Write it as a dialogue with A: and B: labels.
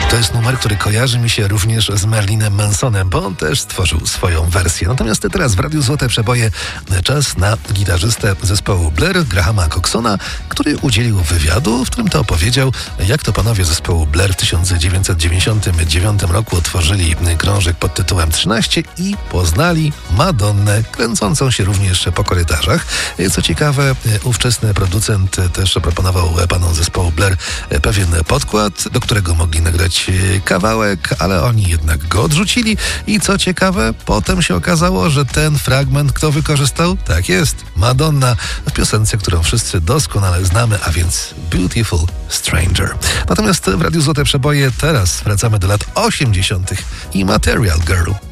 A: To jest numer, który kojarzy mi się również z Marlinem Mansonem, bo on też stworzył swoją wersję. Natomiast teraz w Radiu Złote Przeboje czas na gitarzystę zespołu Blair, Grahama Coxona, który udzielił wywiadu, w którym to opowiedział, jak to panowie zespołu Blair w 1999 roku otworzyli krążek pod tytułem 13 i poznali Madonnę, kręcącą się również po korytarzach. Co ciekawe, ówczesny producent też proponował panom zespołu Blair pewien podkład, do którego mogli nagrać kawałek, ale oni jednak go odrzucili i co ciekawe, potem się okazało, że ten fragment kto wykorzystał? Tak jest, Madonna w piosence, którą wszyscy doskonale znamy, a więc Beautiful Stranger. Natomiast w Radiu Złote Przeboje teraz wracamy do lat 80. i Material Girl.